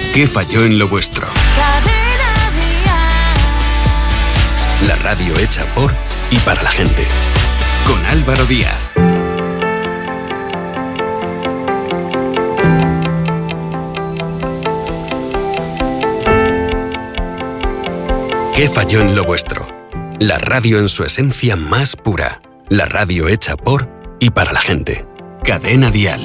¿Qué falló en lo vuestro? La radio hecha por y para la gente. Con Álvaro Díaz. ¿Qué falló en lo vuestro? La radio en su esencia más pura. La radio hecha por y para la gente. Cadena Dial.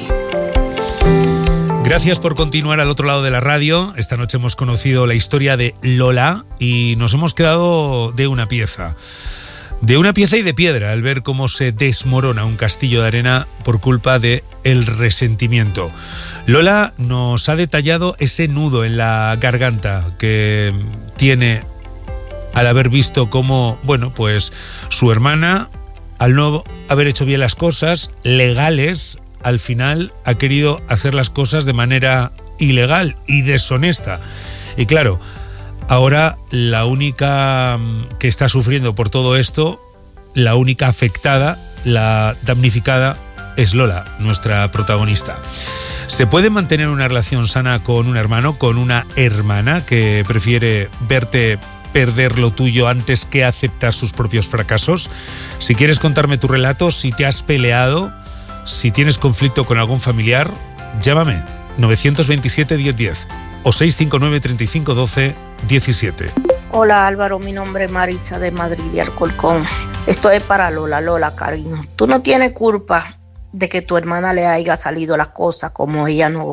Gracias por continuar al otro lado de la radio. Esta noche hemos conocido la historia de Lola y nos hemos quedado de una pieza. De una pieza y de piedra al ver cómo se desmorona un castillo de arena por culpa de el resentimiento. Lola nos ha detallado ese nudo en la garganta que tiene al haber visto cómo, bueno, pues su hermana, al no haber hecho bien las cosas legales, al final ha querido hacer las cosas de manera ilegal y deshonesta. Y claro, ahora la única que está sufriendo por todo esto, la única afectada, la damnificada, es Lola, nuestra protagonista. ¿Se puede mantener una relación sana con un hermano, con una hermana que prefiere verte perder lo tuyo antes que aceptar sus propios fracasos? Si quieres contarme tu relato, si te has peleado, si tienes conflicto con algún familiar, llámame 927 1010 o 659 35 12 17. Hola Álvaro, mi nombre es Marisa de Madrid de Alcorcón. Esto es para Lola. Lola, cariño, tú no tienes culpa de que tu hermana le haya salido las cosas como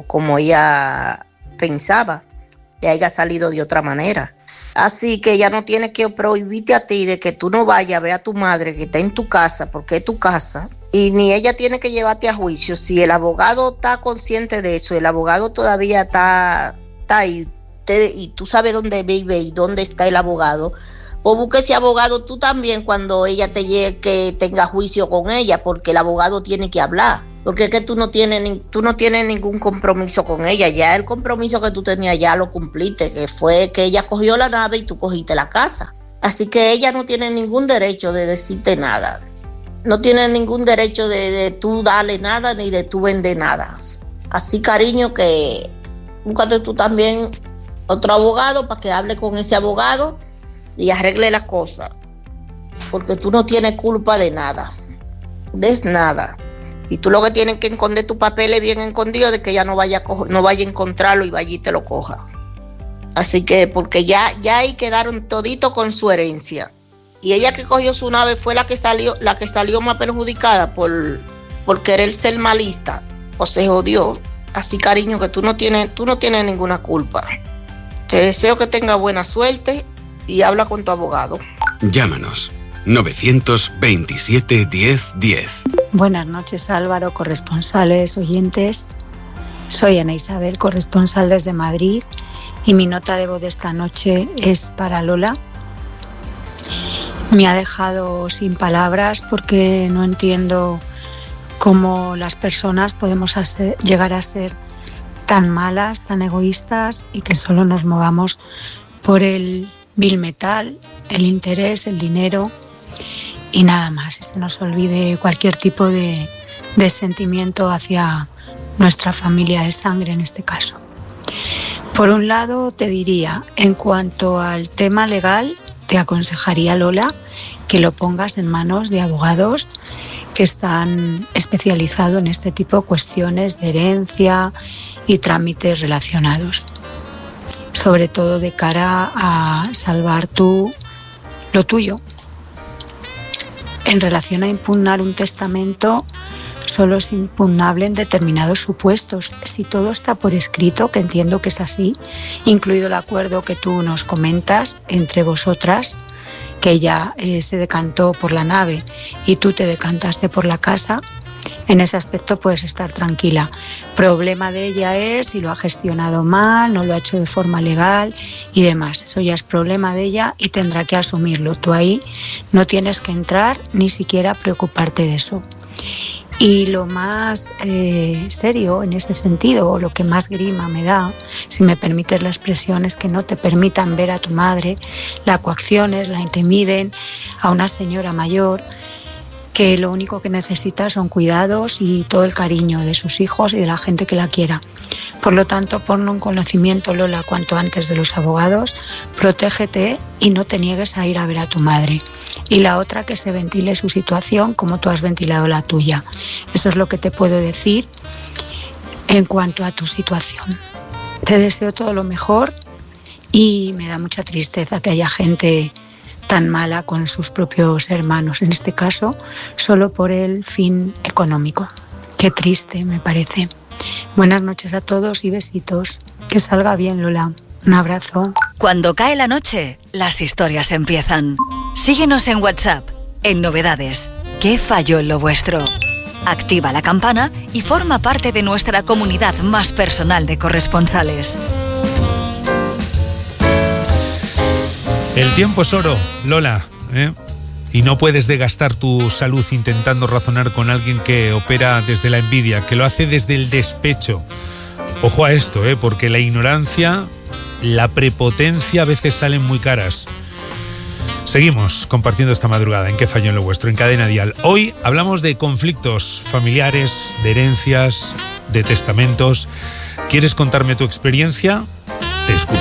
ella pensaba, le haya salido de otra manera. Así que ella no tiene que prohibirte a ti de que tú no vayas a ver a tu madre que está en tu casa, porque es tu casa, y ni ella tiene que llevarte a juicio. Si el abogado está consciente de eso, el abogado todavía está ahí, y tú sabes dónde vive y dónde está el abogado, pues busque ese abogado tú también cuando ella te llegue, que tenga juicio con ella, porque el abogado tiene que hablar. Porque es que tú no tienes ningún compromiso con ella. Ya el compromiso que tú tenías ya lo cumpliste, que fue que ella cogió la nave y tú cogiste la casa. Así que ella no tiene ningún derecho de decirte nada. No tiene ningún derecho de tú darle nada ni de tú vender nada. Así, cariño, que búscate tú también otro abogado para que hable con ese abogado y arregle las cosas. Porque tú no tienes culpa de nada. De nada. Y tú lo que tienes que esconder tu papel es bien escondido, de que ella no vaya a encontrarlo y vaya y te lo coja. Así que, porque ya ahí quedaron toditos con su herencia. Y ella que cogió su nave fue la que salió más perjudicada por querer ser malista. O se jodió. Así, cariño, que tú no tienes ninguna culpa. Te deseo que tengas buena suerte y habla con tu abogado. Llámanos 927 1010. Buenas noches, Álvaro, corresponsales, oyentes. Soy Ana Isabel, corresponsal desde Madrid, y mi nota de voz de esta noche es para Lola. Me ha dejado sin palabras porque no entiendo cómo las personas podemos llegar a ser tan malas, tan egoístas, y que solo nos movamos por el vil metal, el interés, el dinero y nada más. Y se nos olvide cualquier tipo de sentimiento hacia nuestra familia de sangre en este caso. Por un lado, te diría, en cuanto al tema legal, te aconsejaría, Lola, que lo pongas en manos de abogados que están especializados en este tipo de cuestiones de herencia y trámites relacionados, sobre todo de cara a salvar lo tuyo. En relación a impugnar un testamento, solo es impugnable en determinados supuestos. Si todo está por escrito, que entiendo que es así, incluido el acuerdo que tú nos comentas entre vosotras, que ella se decantó por la nave y tú te decantaste por la casa, en ese aspecto puedes estar tranquila. Problema de ella es si lo ha gestionado mal, no lo ha hecho de forma legal y demás. Eso ya es problema de ella y tendrá que asumirlo. Tú ahí no tienes que entrar ni siquiera preocuparte de eso. Y lo más serio en ese sentido, o lo que más grima me da, si me permites la expresión, es que no te permitan ver a tu madre, la coacciones, la intimiden, a una señora mayor, que lo único que necesita son cuidados y todo el cariño de sus hijos y de la gente que la quiera. Por lo tanto, ponlo en conocimiento, Lola, cuanto antes de los abogados, protégete y no te niegues a ir a ver a tu madre. Y la otra, que se ventile su situación como tú has ventilado la tuya. Eso es lo que te puedo decir en cuanto a tu situación. Te deseo todo lo mejor y me da mucha tristeza que haya gente tan mala con sus propios hermanos, en este caso solo por el fin económico. Qué triste me parece. Buenas noches a todos y besitos. Que salga bien, Lola. Un abrazo. Cuando cae la noche, las historias empiezan. Síguenos en WhatsApp, en Novedades. ¿Qué falló en lo vuestro? Activa la campana y forma parte de nuestra comunidad más personal de corresponsales. El tiempo es oro, Lola, y no puedes desgastar tu salud intentando razonar con alguien que opera desde la envidia, que lo hace desde el despecho. Ojo a esto, porque la ignorancia, la prepotencia a veces salen muy caras. Seguimos compartiendo esta madrugada en ¿Qué falló en lo vuestro? En Cadena Dial. Hoy hablamos de conflictos familiares, de herencias, de testamentos. ¿Quieres contarme tu experiencia? Te escucho.